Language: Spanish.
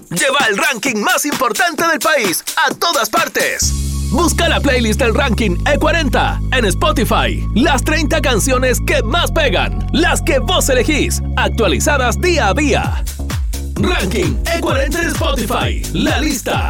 lleva el ranking más importante del país a todas partes. Busca la playlist del ranking E40 en Spotify. Las 30 canciones que más pegan, las que vos elegís, actualizadas día a día. Ranking E40 en Spotify, la lista